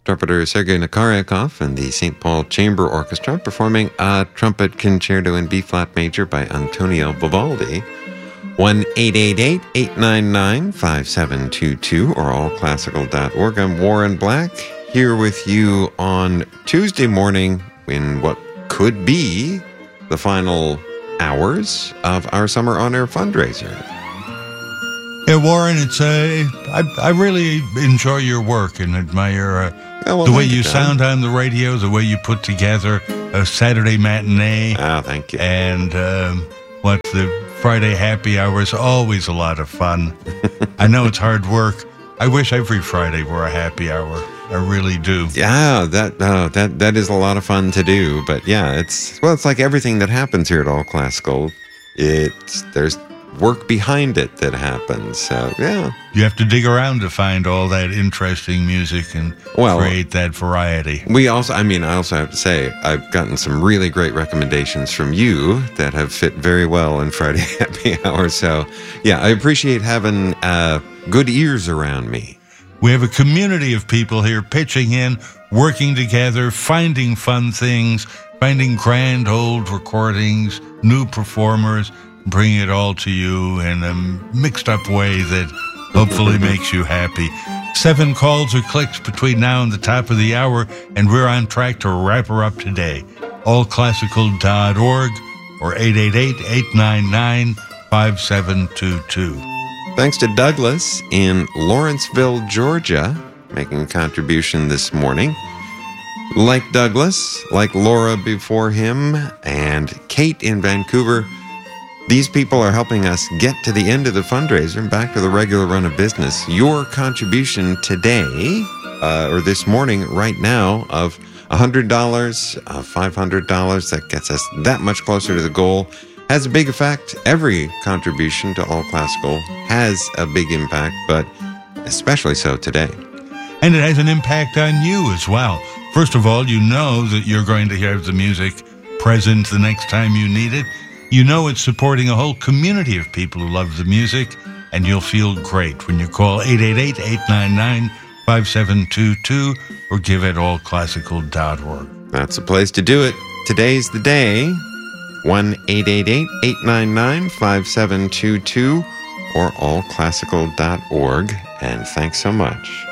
Trumpeter Sergei Nakaryakov and the St. Paul Chamber Orchestra performing a trumpet concerto in B-flat major by Antonio Vivaldi. 1-888-899-5722 or allclassical.org. I'm Warren Black, here with you on Tuesday morning in what could be the final hours of our Summer On Air fundraiser. Yeah, Warren, I really enjoy your work and admire the way you sound on the radio, the way you put together a Saturday matinee. Oh, thank you. And the Friday happy hour is always a lot of fun. I know it's hard work. I wish every Friday were a happy hour. I really do. Yeah, that is a lot of fun to do. But yeah, it's like everything that happens here at All Classical. There's work behind it that happens. So yeah, you have to dig around to find all that interesting music and create that variety. I also have to say I've gotten some really great recommendations from you that have fit very well in Friday Happy Hour. So yeah, I appreciate having good ears around me. We have a community of people here pitching in, working together, finding fun things, finding grand old recordings, new performers, bring it all to you in a mixed up way that hopefully makes you happy. 7 calls or clicks between now and the top of the hour, and we're on track to wrap her up today. allclassical.org or 888-899-5722. Thanks to Douglas in Lawrenceville, Georgia, making a contribution this morning. Like Douglas, like Laura before him, and Kate in Vancouver, these people are helping us get to the end of the fundraiser and back to the regular run of business. Your contribution today, or this morning, right now, of $100, $500, that gets us that much closer to the goal, has a big effect. Every contribution to All Classical has a big impact, but especially so today. And it has an impact on you as well. First of all, you know that you're going to have the music present the next time you need it. You know it's supporting a whole community of people who love the music, and you'll feel great when you call 888-899-5722 or give at allclassical.org. That's the place to do it. Today's the day. 1-888-899-5722 or allclassical.org. And thanks so much.